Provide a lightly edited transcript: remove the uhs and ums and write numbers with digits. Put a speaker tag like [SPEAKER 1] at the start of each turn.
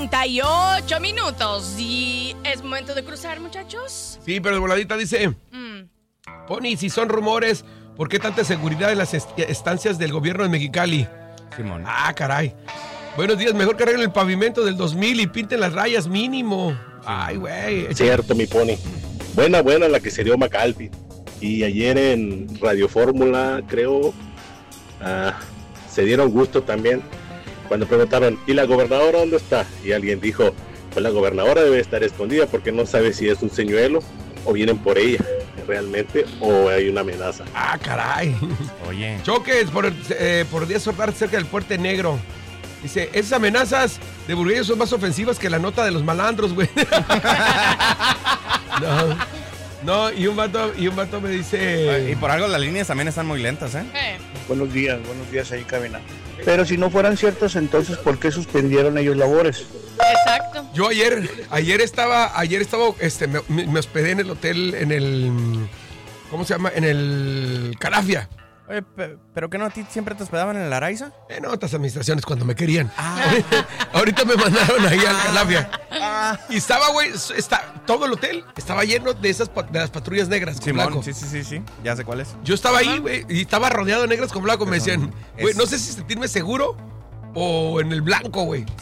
[SPEAKER 1] 38 minutos. Y es momento de cruzar, muchachos.
[SPEAKER 2] Sí, pero de voladita dice... Pony, si son rumores, ¿por qué tanta seguridad en las estancias del gobierno de Mexicali?
[SPEAKER 3] Simón.
[SPEAKER 2] Ah, caray. Buenos días, mejor que arreglen el pavimento del 2000 y pinten las rayas mínimo. Ay, güey.
[SPEAKER 4] Cierto, mi Pony. Buena la que se dio McAlpin. Y ayer en Radio Fórmula, creo, se dieron gusto también cuando preguntaron, ¿y la gobernadora dónde está? Y alguien dijo, pues la gobernadora debe estar escondida porque no sabe si es un señuelo o vienen por ella realmente o hay una amenaza.
[SPEAKER 2] Ah, caray.
[SPEAKER 3] Oye.
[SPEAKER 2] Choques por día sortar cerca del Puente Negro. Dice, esas amenazas de Burguillos son más ofensivas que la nota de los malandros, güey. No, y un vato me dice...
[SPEAKER 3] Y por algo las líneas también están muy lentas, ¿eh?
[SPEAKER 5] Buenos días ahí, cabina. Pero si no fueran ciertas, entonces, ¿por qué suspendieron ellos labores?
[SPEAKER 1] Exacto.
[SPEAKER 2] Yo ayer estaba, me hospedé en el hotel, en el, ¿cómo se llama? En el Calafia.
[SPEAKER 3] Oye, ¿pero qué no a ti siempre te hospedaban en el Araiza?
[SPEAKER 2] En otras administraciones cuando me querían. Ahorita me mandaron ahí al Calafia. Y estaba, güey, todo el hotel estaba lleno de las patrullas negras con blanco.
[SPEAKER 3] Sí, ya sé cuál es.
[SPEAKER 2] Yo estaba ahí, güey, y estaba rodeado de negras con blanco. Me decían, güey, no sé si sentirme seguro o en el blanco, güey.